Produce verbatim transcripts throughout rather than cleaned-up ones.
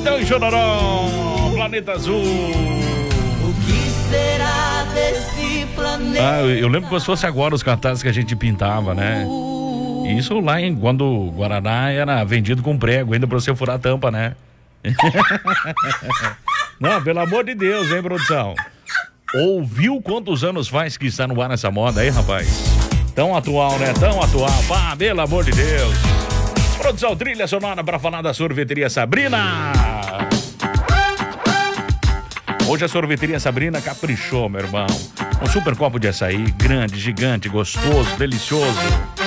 Então, Chororó, Planeta Azul. O que será desse planeta? Ah, eu lembro como se fosse agora os cartazes que a gente pintava, né? Isso lá em quando o Guaraná era vendido com prego, ainda pra você furar a tampa, né? Não, pelo amor de Deus, hein, produção? Ouviu quantos anos faz que está no ar essa moda aí, rapaz? Tão atual, né? Tão atual. Pá, pelo amor de Deus. Produção, trilha sonora para falar da Sorveteria Sabrina. Hoje a Sorveteria Sabrina caprichou, meu irmão. Um super copo de açaí, grande, gigante, gostoso, delicioso.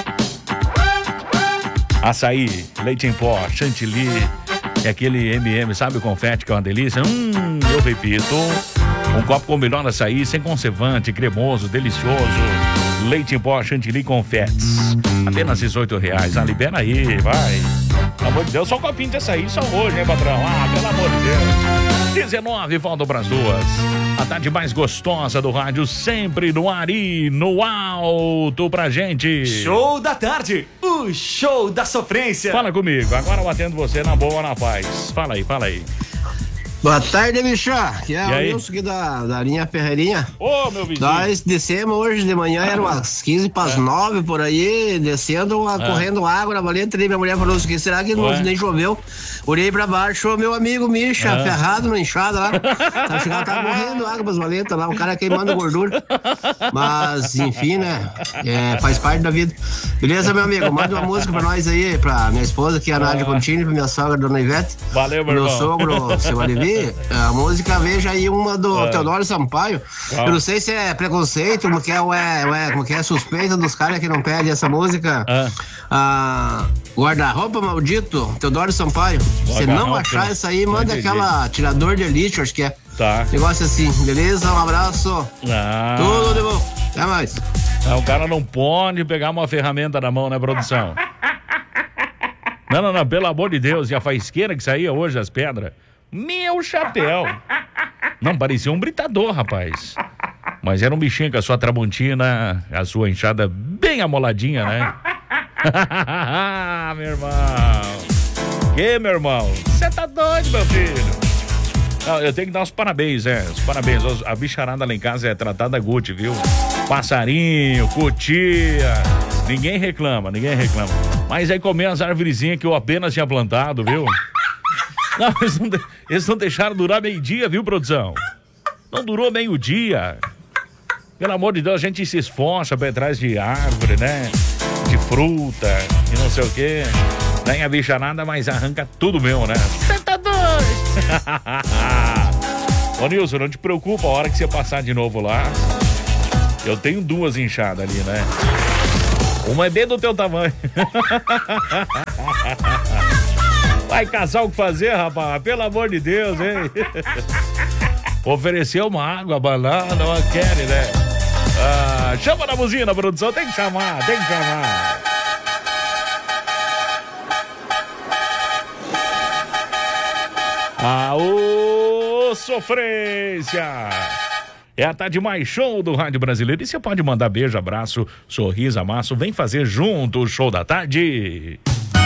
Açaí, leite em pó, chantilly e aquele M and M, sabe o confete que é uma delícia? Hum, eu repito. Um copo com melhor açaí, sem conservante, cremoso, delicioso. Leite em pó, chantilly, confetes. Apenas dezoito reais. Ah, libera aí, vai. Pelo amor de Deus, só um copinho de açaí, só hoje, hein, patrão? Ah, pelo amor de Deus. dezenove, faltam pras duas. A tarde mais gostosa do rádio, sempre no ar e no alto pra gente. Show da tarde, o show da sofrência. Fala comigo, agora eu atendo você na boa, na paz. Fala aí, fala aí. Boa tarde, bicha. Que é E o aí? Nilson aqui da, da linha Ferreirinha. Ô, meu vizinho. Nós descemos hoje de manhã, eram umas quinze para as nove por aí, descendo, Ah. correndo água na valeta. Minha mulher falou assim: será que não, Ué? nem choveu? Olhei pra baixo, meu amigo Misha, Ah. ferrado na enxada lá. Tá chegando, tá morrendo água pras valetas lá, o cara queimando gordura. Mas, enfim, né? É, faz parte da vida. Beleza, meu amigo? Manda uma música pra nós aí, pra minha esposa, que é a Nádia Contini, pra minha sogra, Dona Ivete. Valeu, meu Meu irmão. sogro, seu Alivi. A música, veja aí uma do Ah. Teodoro Sampaio. Qual? Eu não sei se é preconceito, como que é, ou é, ou é, como que é suspeita dos caras que não pedem essa música. Ah. Ah, Guarda-roupa Maldito, Teodoro Sampaio. Se não Guarda-roupa, achar essa aí, não manda entendi. aquela tirador de elite, acho que é. Tá. Negócio assim, beleza? Um abraço. Ah. Tudo de bom. Até mais. Ah, o cara não pode pegar uma ferramenta na mão, né, produção? Não, não, não, pelo amor de Deus. E a faisqueira que saía hoje, as pedras? Meu chapéu. Não, parecia um britador, rapaz. Mas era um bichinho com a sua tramontina, a sua enxada bem amoladinha, né? Meu irmão. Que, meu irmão? Você tá doido, meu filho? Não, eu tenho que dar os parabéns, é. Os parabéns. Os- A bicharada lá em casa é tratada Gucci, viu? Passarinho, cutia. Ninguém reclama, ninguém reclama. Mas aí comer as arvorezinhas que eu apenas tinha plantado, viu? Não, eles não, de- eles não deixaram durar meio-dia, viu, produção? Não durou meio-dia. Pelo amor de Deus, a gente se esforça pra ir atrás de árvore, né? De fruta e não sei o quê. Nem a bicharada, mas arranca tudo meu, né? Você tá doido? Ô, Nilson, não te preocupa, a hora que você passar de novo lá, eu tenho duas inchadas ali, né? Uma é bem do teu tamanho. Vai caçar o que fazer, rapaz? Pelo amor de Deus, hein? Ofereceu uma água, banana, não quer, né? Ah, chama na buzina, produção. Tem que chamar, tem que chamar. Aô, sofrência! É a tarde mais show do Rádio Brasileiro. E você pode mandar beijo, abraço, sorriso, amasso. Vem fazer junto o show da tarde.